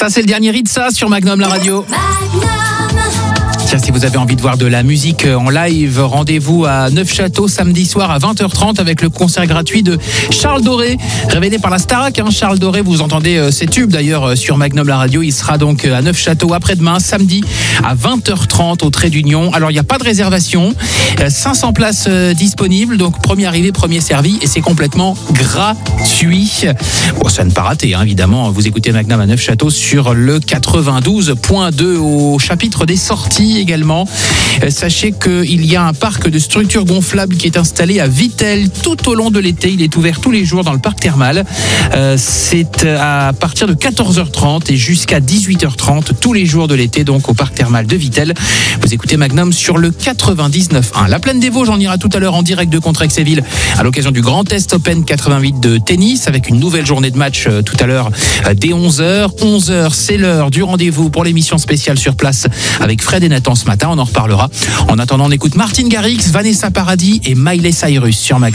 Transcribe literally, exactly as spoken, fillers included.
Ça, c'est le dernier Ritza sur Magnum la radio. Tiens, si vous avez envie de voir de la musique en live, rendez-vous à Neufchâteau samedi soir à vingt heures trente avec le concert gratuit de Charles Doré, révélé par la Starac. Hein, Charles Doré, vous entendez ses tubes d'ailleurs sur Magnum la radio. Il sera donc à Neufchâteau après-demain, samedi à vingt heures trente au Trait d'Union. Alors, il n'y a pas de réservation, cinq cents places disponibles, donc premier arrivé, premier servi, et c'est complètement gratuit. Bon, ça ne pas rater, hein, évidemment. Vous écoutez Magnum à Neufchâteau sur le quatre-vingt-douze point deux au chapitre des sorties également. Sachez qu'il y a un parc de structures gonflables qui est installé à Vittel tout au long de l'été. Il est ouvert tous les jours dans le parc thermal. Euh, c'est à partir de quatorze heures trente et jusqu'à dix-huit heures trente tous les jours de l'été, donc au parc thermal de Vittel. Vous écoutez Magnum sur le quatre-vingt-dix-neuf point un. La Plaine des Vosges, on ira tout à l'heure en direct de Contrexéville à l'occasion du Grand Est Open quatre-vingt-huit de tennis avec une nouvelle journée de match euh, tout à l'heure euh, dès onze heures. onze heures, c'est l'heure du rendez-vous pour l'émission spéciale sur place avec Fred et Nathan ce matin. On en reparlera. En attendant, on écoute Martin Garrix, Vanessa Paradis et Miley Cyrus sur Magnum.